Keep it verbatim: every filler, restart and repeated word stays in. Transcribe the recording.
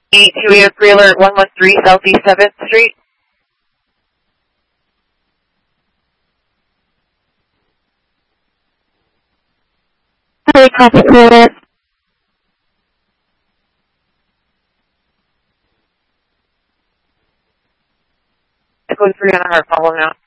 E two A pre-alert one one three Southeast seventh Street. Hi, copy pre-alert. Echo three on a heart problem now.